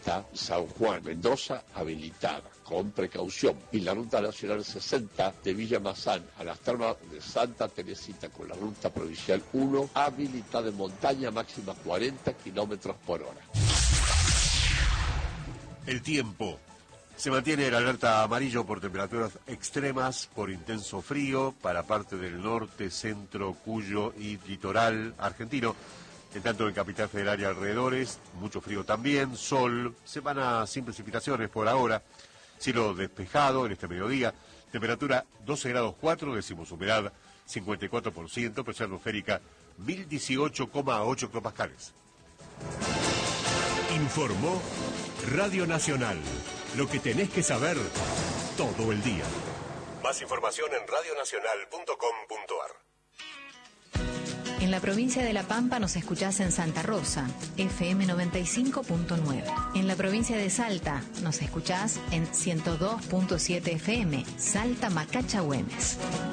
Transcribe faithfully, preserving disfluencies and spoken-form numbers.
cuarenta, San Juan, Mendoza, habilitada, con precaución. Y la Ruta Nacional sesenta, de Villa Mazán a las termas de Santa Teresita, con la Ruta Provincial uno, habilitada en montaña, máxima cuarenta kilómetros por hora. El tiempo. Se mantiene el alerta amarillo por temperaturas extremas, por intenso frío, para parte del norte, centro, Cuyo y litoral argentino. En tanto en Capital Federal y alrededores, mucho frío también, sol, semana sin precipitaciones por ahora, cielo despejado en este mediodía, temperatura doce grados cuatro, décimos humedad cincuenta y cuatro por ciento, presión atmosférica mil dieciocho coma ocho hectopascales. Informó Radio Nacional. Lo que tenés que saber todo el día. Más información en radionacional punto com punto ar. En la provincia de La Pampa nos escuchás en Santa Rosa, F M noventa y cinco punto nueve. En la provincia de Salta nos escuchás en ciento dos punto siete F M, Salta Macacha Güemes.